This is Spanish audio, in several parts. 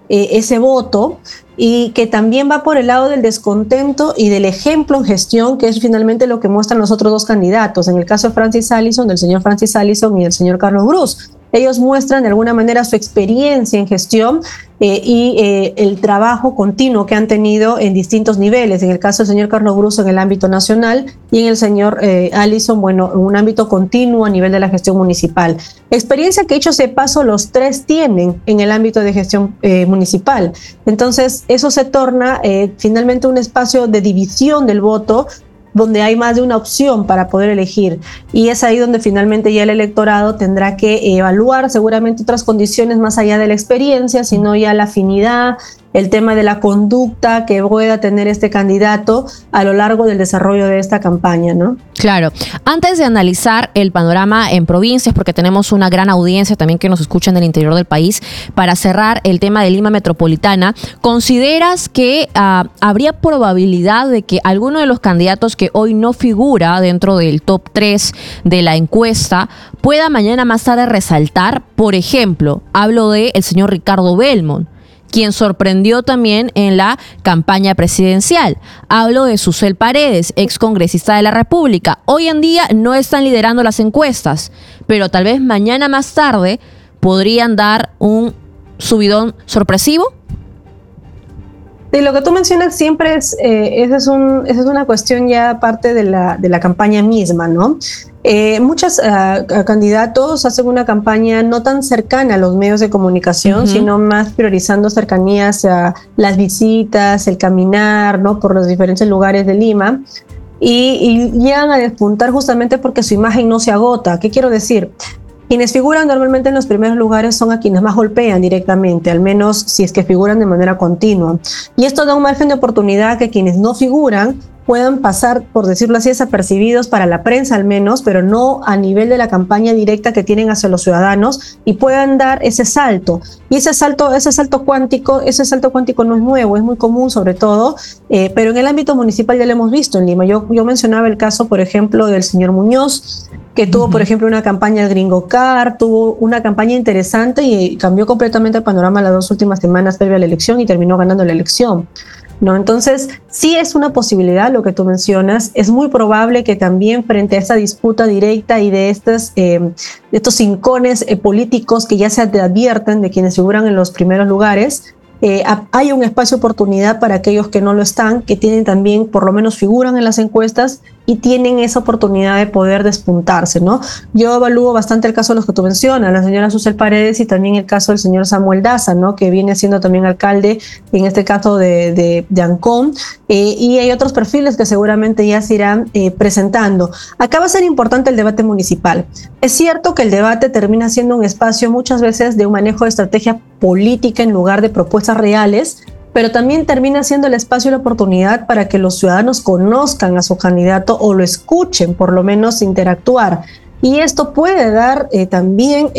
ese voto, y que también va por el lado del descontento y del ejemplo en gestión, que es finalmente lo que muestran los otros dos candidatos. En el caso de Francis Allison, del señor Francis Allison y del señor Carlos Cruz, ellos muestran de alguna manera su experiencia en gestión y el trabajo continuo que han tenido en distintos niveles. En el caso del señor Carlos Cruz en el ámbito nacional y en el señor Allison, bueno, en un ámbito continuo a nivel de la gestión municipal. Experiencia que, dicho sea de paso, los tres tienen en el ámbito de gestión municipal. Entonces, eso se torna finalmente un espacio de división del voto, donde hay más de una opción para poder elegir, y es ahí donde finalmente ya el electorado tendrá que evaluar seguramente otras condiciones más allá de la experiencia, sino ya la afinidad, el tema de la conducta que pueda tener este candidato a lo largo del desarrollo de esta campaña, ¿no? Claro. Antes de analizar el panorama en provincias, porque tenemos una gran audiencia también que nos escucha en el interior del país, para cerrar el tema de Lima Metropolitana, ¿consideras que habría probabilidad de que alguno de los candidatos que hoy no figura dentro del top 3 de la encuesta pueda mañana más tarde resaltar? Por ejemplo, hablo del señor Ricardo Belmont, quien sorprendió también en la campaña presidencial. Hablo de Susel Paredes, ex congresista de la República. Hoy en día no están liderando las encuestas, pero tal vez mañana más tarde podrían dar un subidón sorpresivo. Sí, lo que tú mencionas siempre esa es una cuestión ya parte de la campaña misma, ¿no? Muchos candidatos hacen una campaña no tan cercana a los medios de comunicación, sino más priorizando cercanías a las visitas, el caminar, ¿no?, por los diferentes lugares de Lima, y llegan a despuntar justamente porque su imagen no se agota. ¿Qué quiero decir? Quienes figuran normalmente en los primeros lugares son a quienes más golpean directamente, al menos si es que figuran de manera continua. Y esto da un margen de oportunidad que quienes no figuran puedan pasar, por decirlo así, desapercibidos para la prensa al menos, pero no a nivel de la campaña directa que tienen hacia los ciudadanos, y puedan dar ese salto. Y ese salto cuántico no es nuevo, es muy común sobre todo, pero en el ámbito municipal ya lo hemos visto en Lima. Yo mencionaba el caso, por ejemplo, del señor Muñoz, que tuvo, por ejemplo, una campaña del Gringo Car, tuvo una campaña interesante y cambió completamente el panorama las 2 últimas semanas previa a la elección y terminó ganando la elección, ¿no? Entonces, sí es una posibilidad lo que tú mencionas. Es muy probable que también frente a esta disputa directa y de estos rincones políticos que ya se advierten de quienes figuran en los primeros lugares, hay un espacio de oportunidad para aquellos que no lo están, que tienen también, por lo menos figuran en las encuestas y tienen esa oportunidad de poder despuntarse, ¿no? Yo evalúo bastante el caso de los que tú mencionas, la señora Susel Paredes, y también el caso del señor Samuel Daza, ¿no?, que viene siendo también alcalde, en este caso de Ancón, y hay otros perfiles que seguramente ya se irán presentando. Acá va a ser importante el debate municipal. Es cierto que el debate termina siendo un espacio muchas veces de un manejo de estrategia política en lugar de propuestas reales, pero también termina siendo el espacio y la oportunidad para que los ciudadanos conozcan a su candidato o lo escuchen, por lo menos interactuar. Y esto puede dar también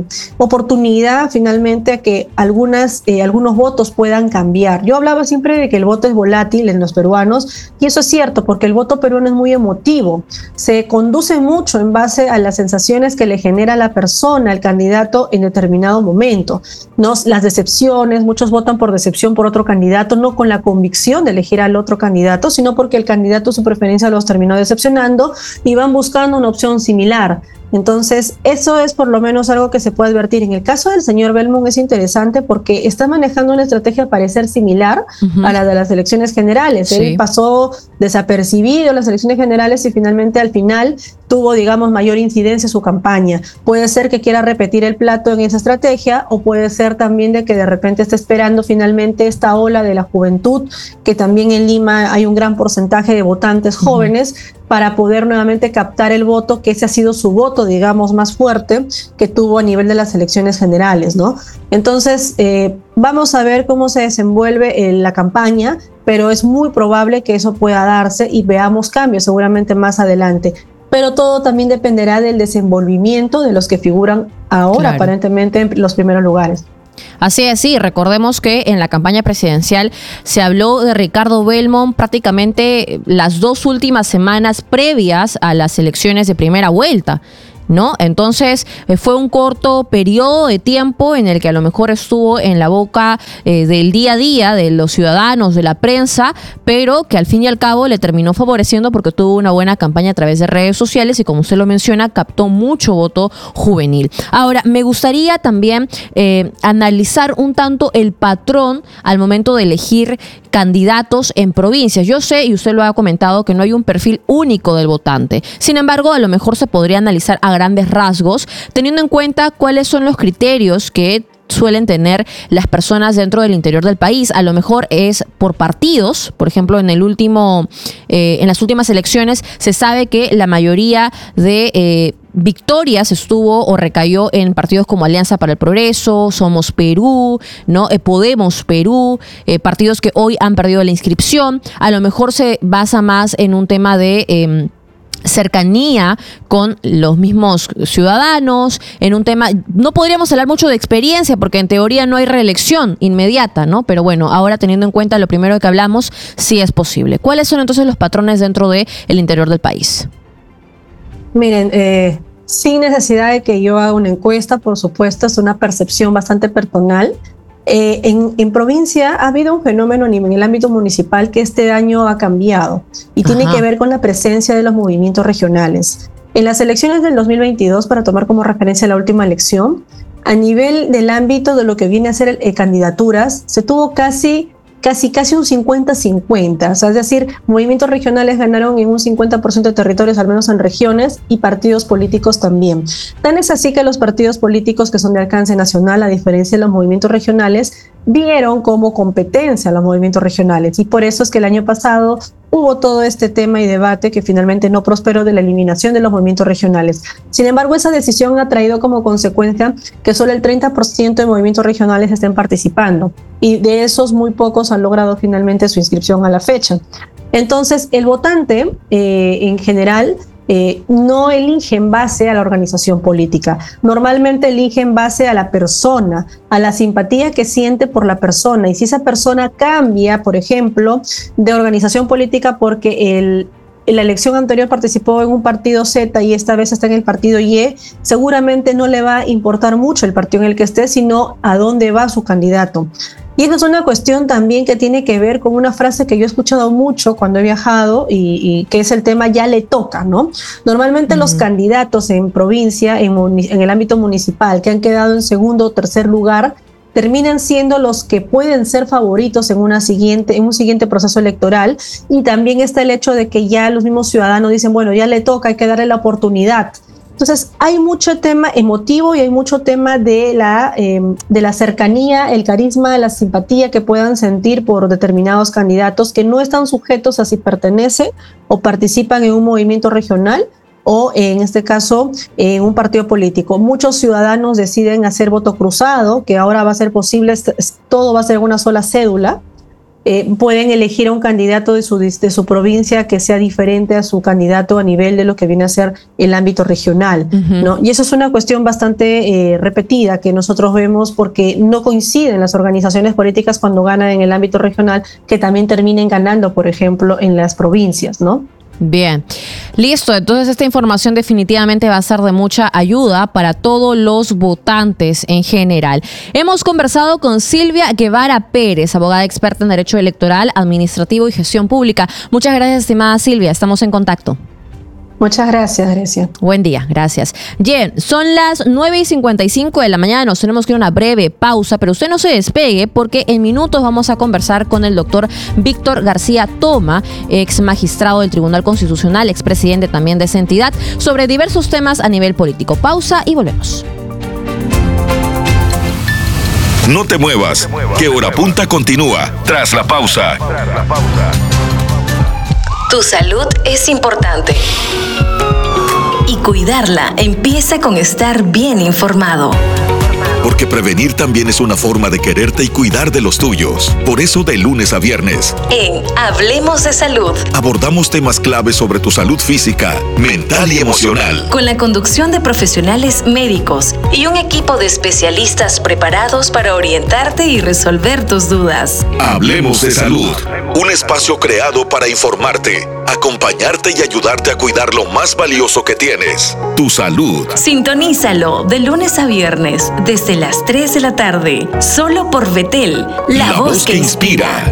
oportunidad finalmente a que algunos votos puedan cambiar. Yo hablaba siempre de que el voto es volátil en los peruanos, y eso es cierto porque el voto peruano es muy emotivo. Se conduce mucho en base a las sensaciones que le genera la persona, el candidato en determinado momento, ¿no? Las decepciones, muchos votan por decepción por otro candidato, no con la convicción de elegir al otro candidato, sino porque el candidato, su preferencia, los terminó decepcionando y van buscando una opción similar. Entonces, eso es por lo menos algo que se puede advertir. En el caso del señor Belmont es interesante porque está manejando una estrategia a parecer similar a la de las elecciones generales. Sí. Él pasó desapercibido las elecciones generales y finalmente al final tuvo, digamos, mayor incidencia en su campaña. Puede ser que quiera repetir el plato en esa estrategia, o puede ser también de que de repente esté esperando finalmente esta ola de la juventud, que también en Lima hay un gran porcentaje de votantes jóvenes, para poder nuevamente captar el voto, que ese ha sido su voto, digamos, más fuerte que tuvo a nivel de las elecciones generales, ¿no? Entonces, vamos a ver cómo se desenvuelve la campaña, pero es muy probable que eso pueda darse y veamos cambios seguramente más adelante. Pero todo también dependerá del desenvolvimiento de los que figuran ahora, aparentemente, en los primeros lugares. Así es, sí, recordemos que en la campaña presidencial se habló de Ricardo Belmont prácticamente las 2 últimas semanas previas a las elecciones de primera vuelta. ¿no? Entonces fue un corto periodo de tiempo en el que a lo mejor estuvo en la boca del día a día de los ciudadanos, de la prensa, pero que al fin y al cabo le terminó favoreciendo porque tuvo una buena campaña a través de redes sociales y, como usted lo menciona, captó mucho voto juvenil. Ahora, me gustaría también analizar un tanto el patrón al momento de elegir candidatos en provincias. Yo sé, y usted lo ha comentado, que no hay un perfil único del votante. Sin embargo, a lo mejor se podría analizar a grandes rasgos, teniendo en cuenta cuáles son los criterios que suelen tener las personas dentro del interior del país. A lo mejor es por partidos. Por ejemplo, en las últimas elecciones se sabe que la mayoría de victorias estuvo o recayó en partidos como Alianza para el Progreso, Somos Perú, ¿no? Podemos Perú, partidos que hoy han perdido la inscripción. A lo mejor se basa más en un tema de cercanía con los mismos ciudadanos, en un tema, no podríamos hablar mucho de experiencia porque en teoría no hay reelección inmediata, ¿no? Pero bueno, ahora teniendo en cuenta lo primero que hablamos, sí es posible. ¿Cuáles son entonces los patrones dentro del interior del país? Miren, sin necesidad de que yo haga una encuesta, por supuesto, es una percepción bastante personal. En provincia ha habido un fenómeno en el ámbito municipal que este año ha cambiado y tiene que ver con la presencia de los movimientos regionales. En las elecciones del 2022, para tomar como referencia la última elección, a nivel del ámbito de lo que viene a ser candidaturas, se tuvo casi un 50-50, o sea, es decir, movimientos regionales ganaron en un 50% de territorios, al menos en regiones, y partidos políticos también. Tan es así que los partidos políticos que son de alcance nacional, a diferencia de los movimientos regionales, vieron como competencia a los movimientos regionales, y por eso es que el año pasado hubo todo este tema y debate que finalmente no prosperó de la eliminación de los movimientos regionales. Sin embargo, esa decisión ha traído como consecuencia que solo el 30% de movimientos regionales estén participando, y de esos muy pocos han logrado finalmente su inscripción a la fecha. Entonces, el votante en general no elige en base a la organización política. Normalmente elige en base a la persona, a la simpatía que siente por la persona. Y si esa persona cambia, por ejemplo, de organización política porque en la elección anterior participó en un partido Z y esta vez está en el partido Y, seguramente no le va a importar mucho el partido en el que esté, sino a dónde va su candidato. Y esa es una cuestión también que tiene que ver con una frase que yo he escuchado mucho cuando he viajado y que es el tema "ya le toca", ¿no? Normalmente los candidatos en provincia, en el ámbito municipal, que han quedado en segundo o tercer lugar, terminan siendo los que pueden ser favoritos en un siguiente proceso electoral. Y también está el hecho de que ya los mismos ciudadanos dicen, bueno, ya le toca, hay que darle la oportunidad. Entonces hay mucho tema emotivo y hay mucho tema de la cercanía, el carisma, la simpatía que puedan sentir por determinados candidatos que no están sujetos a si pertenecen o participan en un movimiento regional o, en este caso, en un partido político. Muchos ciudadanos deciden hacer voto cruzado, que ahora va a ser posible, todo va a ser una sola cédula. Pueden elegir a un candidato de su provincia que sea diferente a su candidato a nivel de lo que viene a ser el ámbito regional, ¿no? Y eso es una cuestión bastante repetida que nosotros vemos porque no coinciden las organizaciones políticas cuando ganan en el ámbito regional que también terminen ganando, por ejemplo, en las provincias, ¿no? Bien, listo. Entonces esta información definitivamente va a ser de mucha ayuda para todos los votantes en general. Hemos conversado con Silvia Guevara Pérez, abogada experta en Derecho Electoral, Administrativo y Gestión Pública. Muchas gracias, estimada Silvia. Estamos en contacto. Muchas gracias, Grecia. Buen día, gracias. Bien, son las 9:55 de la mañana, nos tenemos que ir a una breve pausa, pero usted no se despegue porque en minutos vamos a conversar con el doctor Víctor García Toma, ex magistrado del Tribunal Constitucional, expresidente también de esa entidad, sobre diversos temas a nivel político. Pausa y volvemos. No te muevas, que Hora Punta continúa tras la pausa. Tu salud es importante. Y cuidarla empieza con estar bien informado. Porque prevenir también es una forma de quererte y cuidar de los tuyos. Por eso, de lunes a viernes, En Hablemos de Salud, abordamos temas claves sobre tu salud física, mental y emocional. con la conducción de profesionales médicos y un equipo de especialistas preparados para orientarte y resolver tus dudas. Hablemos de Salud. Un espacio creado para informarte, acompañarte y ayudarte a cuidar lo más valioso que tienes, tu salud. Sintonízalo de lunes a viernes desde las 3 de la tarde, solo por Betel, la voz que inspira.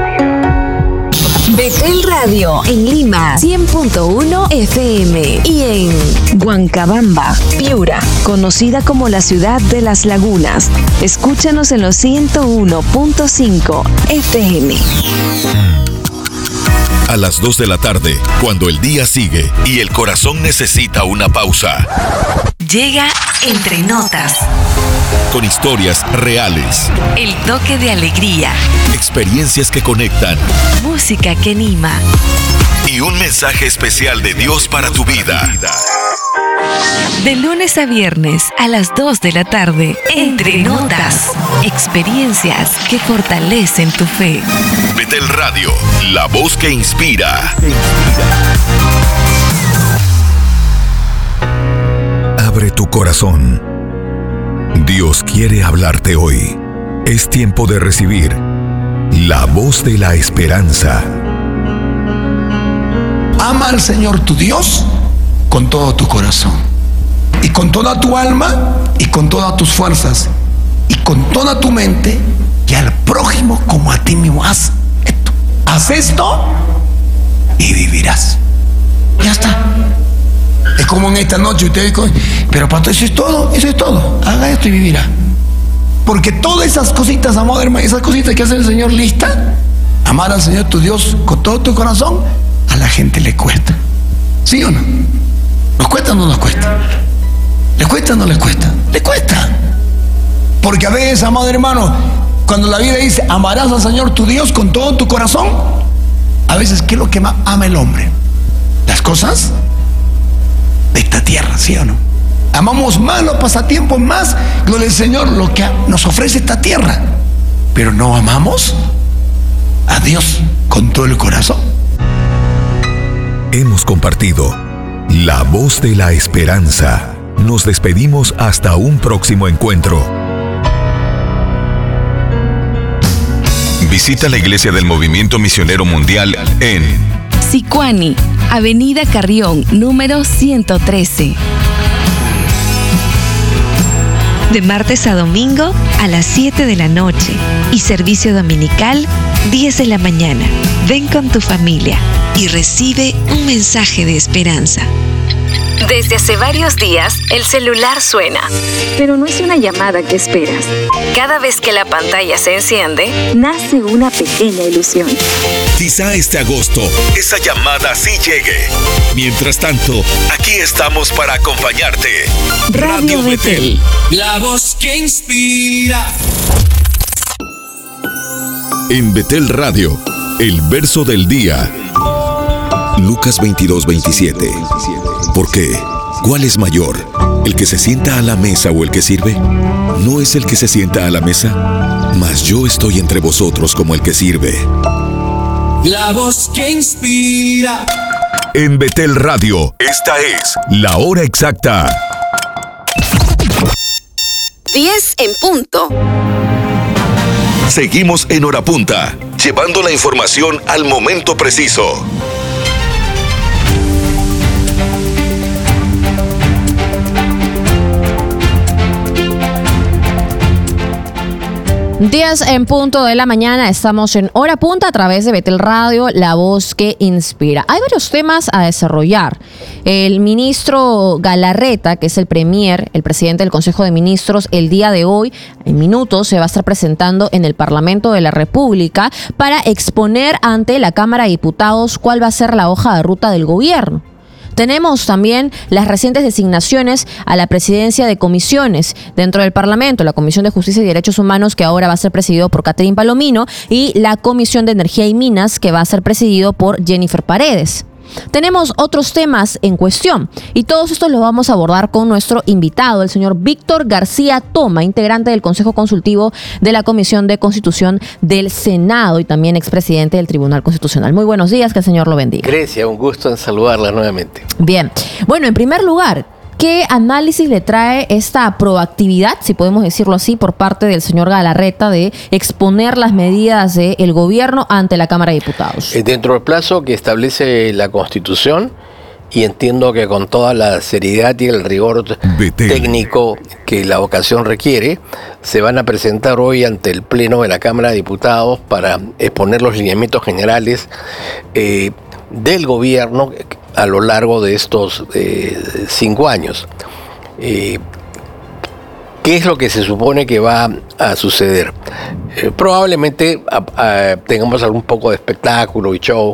Betel Radio en Lima 100.1 FM y en Huancabamba, Piura, conocida como la ciudad de las lagunas. Escúchanos en los 101.5 FM. A las 2 de la tarde, cuando el día sigue y el corazón necesita una pausa. Llega Entre Notas, Con historias reales, el toque de alegría, experiencias que conectan música que anima. y un mensaje especial de Dios para tu vida. De lunes a viernes a las 2 de la tarde, Entre Notas, experiencias que fortalecen tu fe. Betel Radio, la voz que inspira. Abre tu corazón. Dios quiere hablarte hoy. Es tiempo de recibir la voz de la esperanza. Ama al Señor tu Dios con todo tu corazón, y con toda tu alma, y con todas tus fuerzas, y con toda tu mente, y al prójimo como a ti mismo. Haz esto. Haz esto y vivirás. Ya está. Es como en esta noche usted dice, pero pastor, eso es todo. Haga esto y vivirá. Porque todas esas cositas, amado hermano, esas cositas que hace el Señor lista, amar al Señor tu Dios con todo tu corazón, a la gente le cuesta. ¿Sí o no? ¿Nos cuesta o no nos cuesta? ¿Les cuesta o no les cuesta? Le cuesta. Porque a veces, amado hermano, cuando la Biblia dice amarás al Señor tu Dios con todo tu corazón, a veces, ¿qué es lo que más ama el hombre? Las cosas de esta tierra, ¿sí o no? Amamos más los pasatiempos, más lo del Señor, lo que nos ofrece esta tierra. Pero no amamos a Dios con todo el corazón. Hemos compartido la voz de la esperanza. Nos despedimos hasta un próximo encuentro. Visita la Iglesia del Movimiento Misionero Mundial en Sicuani, Avenida Carrión, número 113. De martes a domingo a las 7 de la noche y servicio dominical 10 de la mañana. Ven con tu familia y recibe un mensaje de esperanza. Desde hace varios días, el celular suena, pero no es una llamada que esperas. Cada vez que la pantalla se enciende, nace una pequeña ilusión. Quizá este agosto esa llamada sí llegue. Mientras tanto, aquí estamos para acompañarte. Radio Betel. La voz que inspira. En Betel Radio, el verso del día. Lucas 22:27. ¿Por qué? ¿Cuál es mayor? ¿El que se sienta a la mesa o el que sirve? ¿No es el que se sienta a la mesa? Mas yo estoy entre vosotros como el que sirve. La voz que inspira. En Betel Radio, esta es la hora exacta. 10 en punto. Seguimos en Hora Punta, llevando la información al momento preciso. Días en punto de la mañana, estamos en Hora Punta a través de Betel Radio, la voz que inspira. Hay varios temas a desarrollar. El ministro Galarreta, que es el premier, el presidente del Consejo de Ministros, el día de hoy, en minutos, se va a estar presentando en el Parlamento de la República para exponer ante la Cámara de Diputados cuál va a ser la hoja de ruta del gobierno. Tenemos también las recientes designaciones a la presidencia de comisiones dentro del Parlamento, la Comisión de Justicia y Derechos Humanos, que ahora va a ser presidido por Catherine Palomino, y la Comisión de Energía y Minas, que va a ser presidido por Jennifer Paredes. tenemos otros temas en cuestión y todos estos los vamos a abordar con nuestro invitado, el señor Víctor García Toma, integrante del Consejo Consultivo de la Comisión de Constitución del Senado y también expresidente del Tribunal Constitucional. Muy buenos días, que el Señor lo bendiga. Grecia, un gusto en saludarla nuevamente. Bien, bueno, en primer lugar, ¿qué análisis le trae esta proactividad, si podemos decirlo así, por parte del señor Galarreta de exponer las medidas del gobierno ante la Cámara de Diputados? Dentro del plazo que establece la Constitución, y entiendo que con toda la seriedad y el rigor técnico que la ocasión requiere, se van a presentar hoy ante el Pleno de la Cámara de Diputados para exponer los lineamientos generales del gobierno a lo largo de estos 5 años. ¿Qué es lo que se supone que va a suceder? Probablemente tengamos algún poco de espectáculo y show